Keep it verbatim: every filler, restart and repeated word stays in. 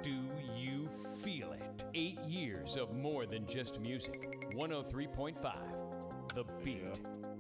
Do you feel it? Eight years of more than just music. one oh three point five, The Beat. Yeah.